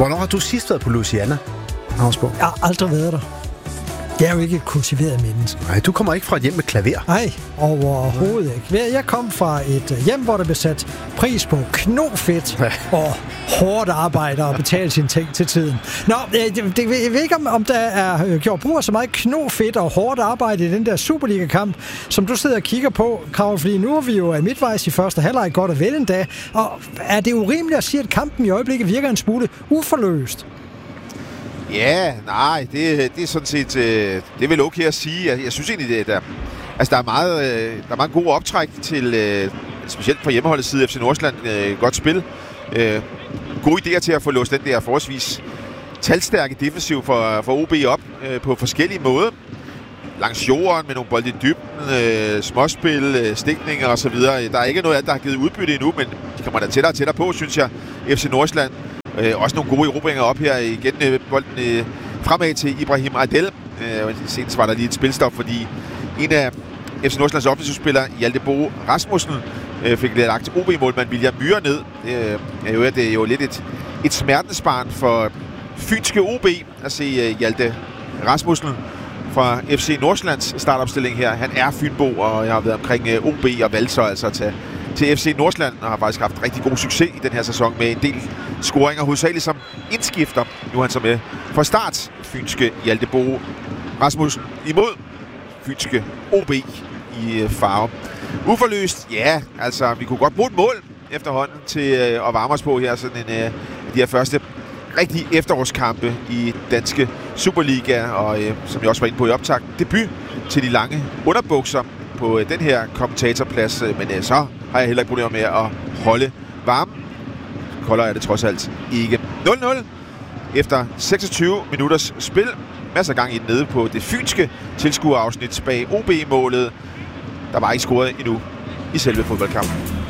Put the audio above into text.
Hvornår har du sidst været på Louisiana, Havnsborg? Jeg har aldrig været der. Jeg er jo ikke et kultiveret menneske. Nej, du kommer ikke fra et hjem med klaver. Nej, overhovedet ikke. Jeg kom fra et hjem, hvor der blev sat pris på knofedt og hårdt arbejde og betale sine ting til tiden. Nå, jeg ved ikke, om der er gjort brug af så meget knofedt og hårdt arbejde i den der Superliga-kamp, som du sidder og kigger på, Krav, fordi nu er vi jo midtvejs i første halvleg godt og vel endda. Og er det urimeligt at sige, at kampen i øjeblikket virker en smule uforløst? Ja, nej, det er sådan set, det er vel okay at sige. Jeg synes egentlig, der er meget gode optræk til, specielt fra hjemmeholdets side, FC Nordsjælland, godt spil. Gode idéer til at få låst den der forholdsvis talstærke defensiv for OB op på forskellige måder. Langs jorden med nogle bolde i dybden, småspil, stikninger osv. Der er ikke noget af det, der har givet udbytte endnu, men de kommer da tættere og tættere på, synes jeg, FC Nordsjælland. Også nogle gode erobringer op her igen. Bolden fremad til Ibrahim Adel. Senest var der lige et spilstop, fordi en af FC Nordsjællands offensivspillere, Hjalte Bo Rasmussen, fik lagt OB-målmand William Myhre ned. Det er jo lidt et smertensbarn for fynske OB at se Hjalte Rasmussen fra FC Nordsjællands startopstilling her. Han er fynbo, og jeg har været omkring OB og valgte så altså til FC Nordsjælland, og har faktisk haft rigtig god succes i den her sæson med en del scoringer, hovedsageligt som indskifter. Nu er han så med fra start, fynske Hjalte Bo Rasmussen imod fynske OB i farve. Uforløst, ja, altså vi kunne godt bruge et mål efterhånden til at varme os på her, sådan de her første rigtige efterårskampe i danske Superliga, og som jeg også var inde på i optakt, debut til de lange underbukser på den her kommentatorplads, men så har jeg heller ikke problemer med at holde varmen. Koldere er det trods alt ikke. 0-0 efter 26 minutters spil. Masser af gang i den nede på det fynske tilskuerafsnit bag OB-målet. Der var ikke scoret endnu i selve fodboldkampen.